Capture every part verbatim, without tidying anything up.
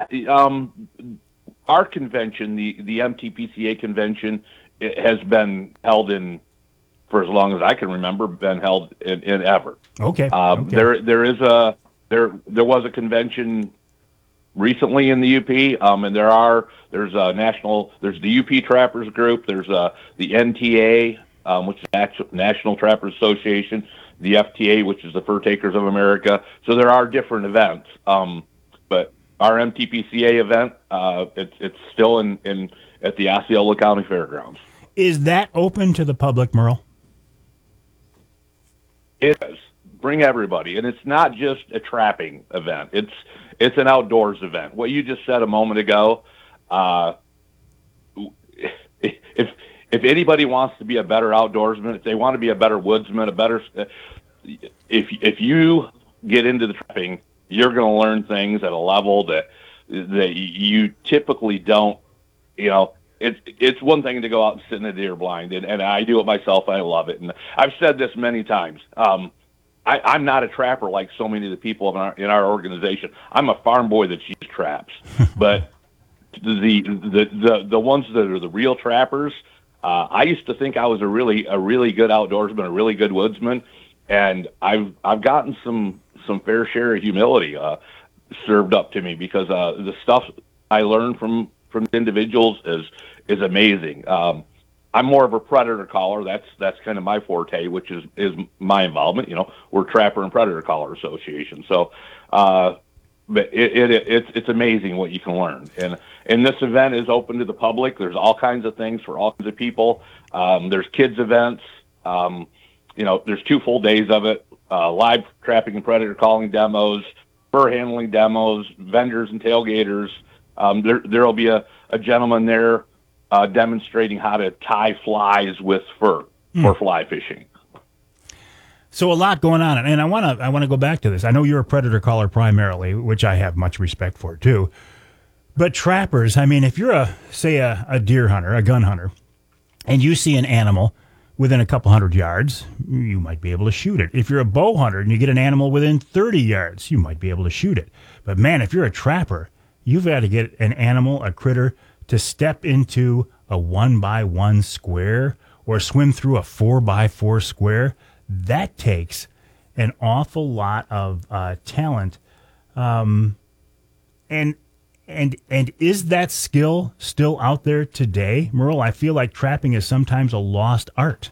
um, our convention, the, the M T P C A convention, it has been held in, for as long as I can remember, been held in, in ever. Okay. Um, okay. There, there is a there there was a convention recently in the U P, um, and there are there's a national there's the U P Trappers Group, there's uh the N T A, um, which is the National Trappers Association, the F T A, which is the Fur Takers of America. So there are different events, um, but our M T P C A event, uh, it's it's still in, in at the Osceola County Fairgrounds. Is that open to the public, Merle? It is. Bring everybody, and it's not just a trapping event. It's it's an outdoors event. What you just said a moment ago, uh, if if anybody wants to be a better outdoorsman, if they want to be a better woodsman, a better if if you get into the trapping, you're going to learn things at a level that that you typically don't. You know, it's it's one thing to go out and sit in a deer blind, and, and I do it myself. I love it, and I've said this many times. Um, I, I'm not a trapper like so many of the people in our in our organization. I'm a farm boy that uses traps, but the the the the ones that are the real trappers. Uh, I used to think I was a really a really good outdoorsman, a really good woodsman, and I've I've gotten some some fair share of humility uh, served up to me because uh, the stuff I learned from from individuals is is amazing. Um, I'm more of a predator caller. That's that's kind of my forte, which is is my involvement. You know, we're Trapper and Predator Caller Association. So, uh, but it, it it's it's amazing what you can learn. And and this event is open to the public. There's all kinds of things for all kinds of people. Um, there's kids events. Um, you know, there's two full days of it. Uh, live trapping and predator calling demos, fur handling demos, vendors and tailgaters. Um, there there'll be a, a gentleman there. Uh, demonstrating how to tie flies with fur mm. for fly fishing. So a lot going on, and I want to I want to go back to this. I know you're a predator caller primarily, which I have much respect for too. But trappers, I mean, if you're a say a, a deer hunter, a gun hunter, and you see an animal within a couple hundred yards, you might be able to shoot it. If you're a bow hunter and you get an animal within thirty yards, you might be able to shoot it. But man, if you're a trapper, you've got to get an animal, a critter, to step into a one by one square or swim through a four by four square. That takes an awful lot of uh, talent. Um, and and and is that skill still out there today, Merle? I feel like trapping is sometimes a lost art.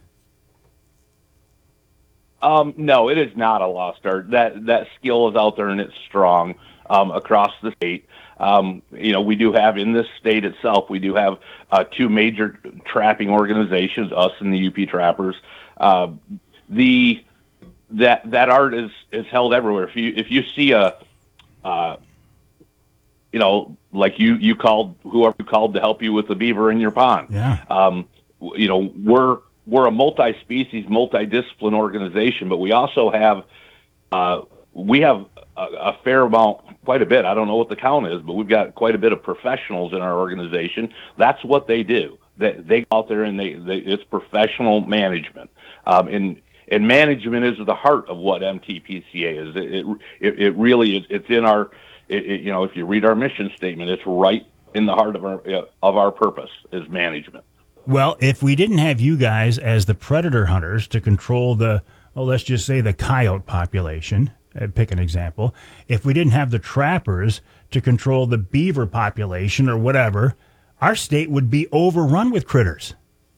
Um, no, it is not a lost art. That that skill is out there and it's strong um, across the state. Um, you know, we do have in this state itself, we do have uh, two major trapping organizations, us and the U P Trappers. Uh, the that that art is is held everywhere. If you if you see a, uh, you know, like you you called whoever you called to help you with the beaver in your pond. Yeah. Um, you know, we're we're a multi-species, multi-discipline organization, but we also have uh, we have a, a fair amount. Quite a bit. I don't know what the count is, but we've got quite a bit of professionals in our organization. That's what they do. They, they go out there and they, they it's professional management. Um, and and management is the heart of what M T P C A is. It it, it really is. It's in our. It, it, you know, if you read our mission statement, it's right in the heart of our of our purpose is management. Well, if we didn't have you guys as the predator hunters to control the, well, let's just say the coyote population. Uh, pick an example. If we didn't have the trappers to control the beaver population or whatever, our state would be overrun with critters.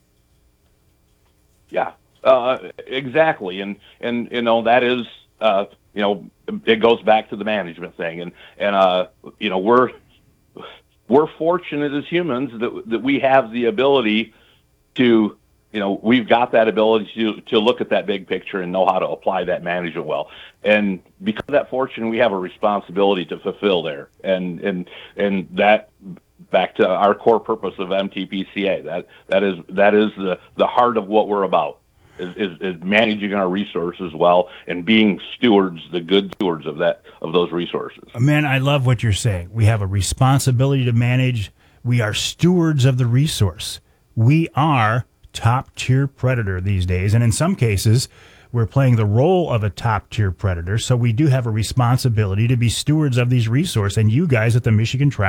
Yeah, uh, exactly. And, and, you know, that is, uh, you know, it goes back to the management thing. And, and, uh, you know, we're, we're fortunate as humans that, that we have the ability to, you know, we've got that ability to, to look at that big picture and know how to apply that management well. And because of that fortune, we have a responsibility to fulfill there. And, and, and that back to our core purpose of M T P C A, that, that is, that is the, the heart of what we're about is, is, is managing our resources well and being stewards, the good stewards of that, of those resources. Man, I love what you're saying. We have a responsibility to manage. We are stewards of the resource. We are top-tier predator these days, and in some cases, we're playing the role of a top-tier predator, so we do have a responsibility to be stewards of these resources, and you guys at the Michigan Trappers